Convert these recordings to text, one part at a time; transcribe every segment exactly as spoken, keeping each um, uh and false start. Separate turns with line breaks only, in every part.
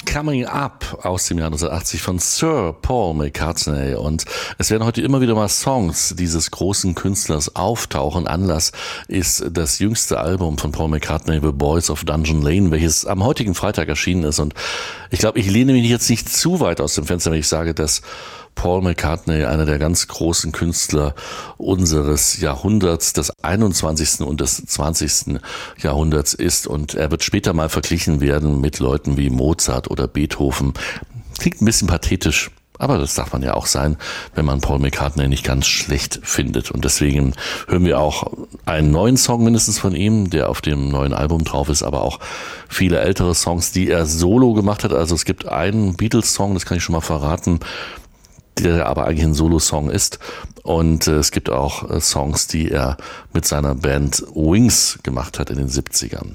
Coming Up aus dem Jahr neunzehnhundertachtzig von Sir Paul McCartney. Und es werden heute immer wieder mal Songs dieses großen Künstlers auftauchen. Anlass ist das jüngste Album von Paul McCartney, The Boys of Dungeon Lane, welches am heutigen Freitag erschienen ist. Und ich glaube, ich lehne mich jetzt nicht zu weit aus dem Fenster, wenn ich sage, dass Paul McCartney einer der ganz großen Künstler unseres Jahrhunderts, des einundzwanzigsten und des zwanzigsten Jahrhunderts ist. Und er wird später mal verglichen werden mit Leuten wie Mozart oder Beethoven. Klingt ein bisschen pathetisch, aber das darf man ja auch sein, wenn man Paul McCartney nicht ganz schlecht findet. Und deswegen hören wir auch einen neuen Song mindestens von ihm, der auf dem neuen Album drauf ist, aber auch viele ältere Songs, die er solo gemacht hat. Also es gibt einen Beatles-Song, das kann ich schon mal verraten, der aber eigentlich ein Solo-Song ist. Und äh, es gibt auch äh, Songs, die er mit seiner Band Wings gemacht hat in den siebzigern.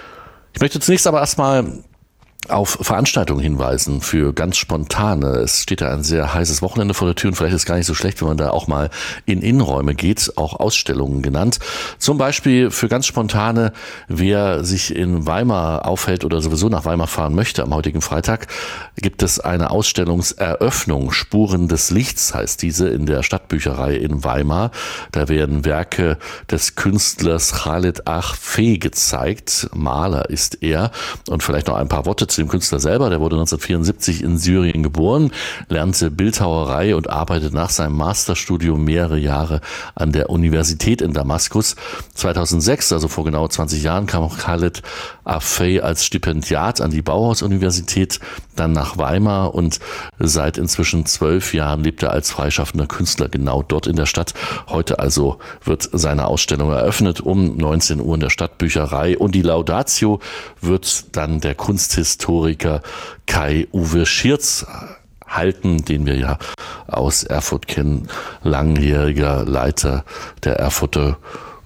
Ich möchte zunächst aber erstmal auf Veranstaltungen hinweisen für ganz spontane. Es steht ja ein sehr heißes Wochenende vor der Tür und vielleicht ist es gar nicht so schlecht, wenn man da auch mal in Innenräume geht, auch Ausstellungen genannt. Zum Beispiel für ganz spontane, wer sich in Weimar aufhält oder sowieso nach Weimar fahren möchte am heutigen Freitag, gibt es eine Ausstellungseröffnung. Spuren des Lichts heißt diese in der Stadtbücherei in Weimar. Da werden Werke des Künstlers Khaled Achfeh gezeigt. Maler ist er. Und vielleicht noch ein paar Worte zu dem Künstler selber. Der wurde neunzehnhundertvierundsiebzig in Syrien geboren, lernte Bildhauerei und arbeitet nach seinem Masterstudium mehrere Jahre an der Universität in Damaskus. zweitausendsechs, also vor genau zwanzig Jahren, kam Khaled Achfeh als Stipendiat an die Bauhaus-Universität, dann nach Weimar und seit inzwischen zwölf Jahren lebt er als freischaffender Künstler genau dort in der Stadt. Heute also wird seine Ausstellung eröffnet um neunzehn Uhr in der Stadtbücherei und die Laudatio wird dann der Kunsthistoriker Kai-Uwe Schierz halten, den wir ja aus Erfurt kennen, langjähriger Leiter der Erfurter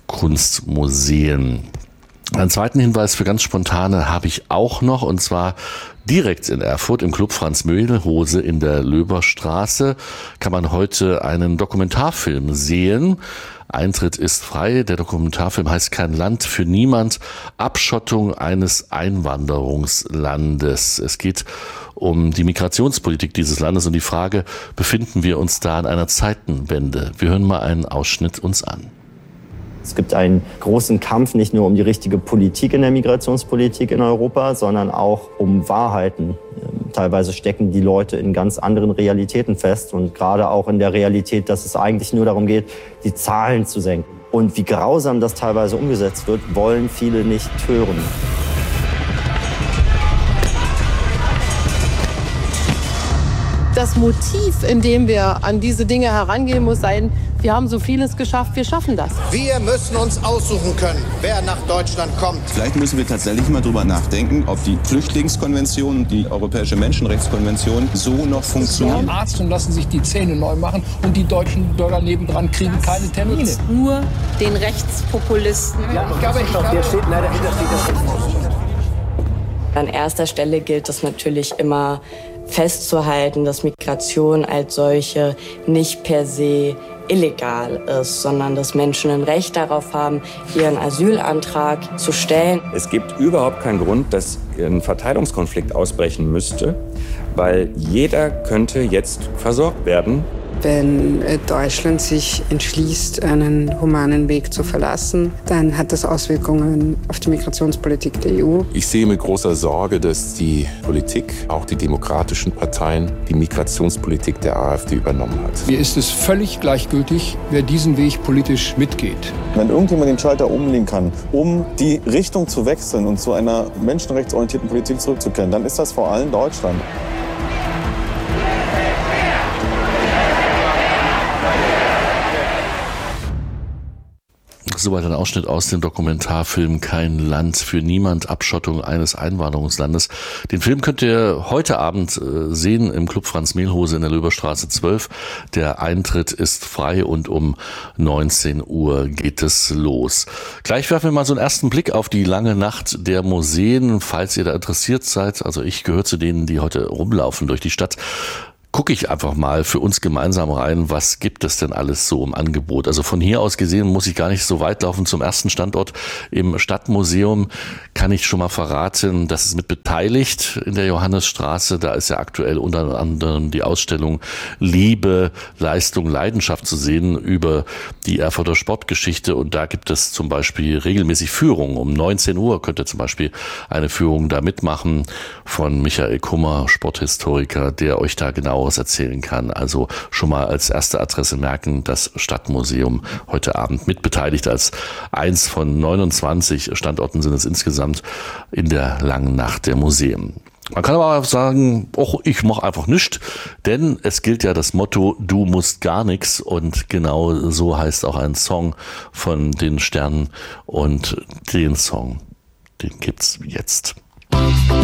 Kunstmuseen. Einen zweiten Hinweis für ganz Spontane habe ich auch noch, und zwar direkt in Erfurt im Club Franz Möhlhose in der Löberstraße kann man heute einen Dokumentarfilm sehen. Eintritt ist frei. Der Dokumentarfilm heißt Kein Land für niemand. Abschottung eines Einwanderungslandes. Es geht um die Migrationspolitik dieses Landes und die Frage, befinden wir uns da an einer Zeitenwende? Wir hören mal einen Ausschnitt uns an.
Es gibt einen großen Kampf nicht nur um die richtige Politik in der Migrationspolitik in Europa, sondern auch um Wahrheiten. Teilweise stecken die Leute in ganz anderen Realitäten fest und gerade auch in der Realität, dass es eigentlich nur darum geht, die Zahlen zu senken. Und wie grausam das teilweise umgesetzt wird, wollen viele nicht hören.
Das Motiv, in dem wir an diese Dinge herangehen, muss sein, wir haben so vieles geschafft, wir schaffen das.
Wir müssen uns aussuchen können, wer nach Deutschland kommt.
Vielleicht müssen wir tatsächlich mal drüber nachdenken, ob die Flüchtlingskonvention und die Europäische Menschenrechtskonvention so noch funktionieren.
Sie Arzt und lassen sich die Zähne neu machen und die deutschen Bürger nebendran kriegen keine Termine.
Nur den Rechtspopulisten.
Ja, ich glaube, ich glaube, der steht leider hinter
An erster Stelle gilt es natürlich immer festzuhalten, dass Migration als solche nicht per se illegal ist, sondern dass Menschen ein Recht darauf haben, ihren Asylantrag zu stellen.
Es gibt überhaupt keinen Grund, dass ein Verteilungskonflikt ausbrechen müsste, weil jeder könnte jetzt versorgt werden.
Wenn Deutschland sich entschließt, einen humanen Weg zu verlassen, dann hat das Auswirkungen auf die Migrationspolitik der E U.
Ich sehe mit großer Sorge, dass die Politik, auch die demokratischen Parteien, die Migrationspolitik der AfD übernommen hat.
Mir ist es völlig gleichgültig, wer diesen Weg politisch mitgeht.
Wenn irgendjemand den Schalter umlegen kann, um die Richtung zu wechseln und zu einer menschenrechtsorientierten Politik zurückzukehren, dann ist das vor allem Deutschland.
Soweit ein Ausschnitt aus dem Dokumentarfilm Kein Land für niemand, Abschottung eines Einwanderungslandes. Den Film könnt ihr heute Abend sehen im Club Franz Möhlhose in der Löberstraße zwölf. Der Eintritt ist frei und um neunzehn Uhr geht es los. Gleich werfen wir mal so einen ersten Blick auf die lange Nacht der Museen, falls ihr da interessiert seid. Also ich gehöre zu denen, die heute rumlaufen durch die Stadt. gucke ich einfach mal für uns gemeinsam rein, was gibt es denn alles so im Angebot. Also von hier aus gesehen muss ich gar nicht so weit laufen zum ersten Standort im Stadtmuseum. Kann ich schon mal verraten, dass es mit beteiligt in der Johannesstraße. Da ist ja aktuell unter anderem die Ausstellung Liebe, Leistung, Leidenschaft zu sehen über die Erfurter Sportgeschichte. Und da gibt es zum Beispiel regelmäßig Führungen. Um neunzehn Uhr könnt ihr zum Beispiel eine Führung da mitmachen von Michael Kummer, Sporthistoriker, der euch da genau erzählen kann. Also schon mal als erste Adresse merken, das Stadtmuseum heute Abend mitbeteiligt als eins von neunundzwanzig Standorten sind es insgesamt in der langen Nacht der Museen. Man kann aber auch sagen, oh, ich mache einfach nichts, denn es gilt ja das Motto, du musst gar nichts, und genau so heißt auch ein Song von den Sternen, und den Song, den gibt's jetzt.